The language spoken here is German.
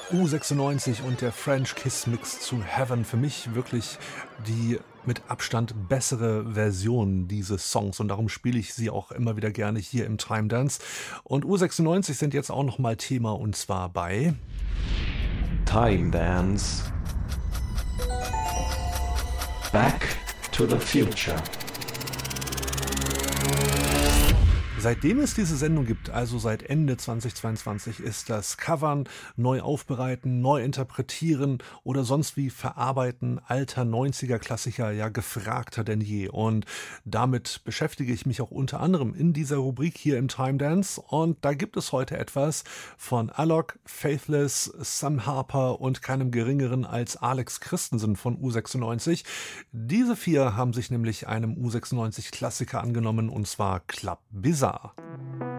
U96 und der French Kiss Mix zu Heaven. Für mich wirklich die mit Abstand bessere Version dieses Songs und darum spiele ich sie auch immer wieder gerne hier im Time Dance. Und U96 sind jetzt auch nochmal Thema und zwar bei Time Dance. Back to the Future. Seitdem es diese Sendung gibt, also seit Ende 2022, ist das Covern, neu aufbereiten, neu interpretieren oder sonst wie verarbeiten alter 90er-Klassiker ja gefragter denn je. Und damit beschäftige ich mich auch unter anderem in dieser Rubrik hier im Time Dance. Und da gibt es heute etwas von Alok, Faithless, Sam Harper und keinem Geringeren als Alex Christensen von U96. Diese vier haben sich nämlich einem U96-Klassiker angenommen und zwar Club Bizarre.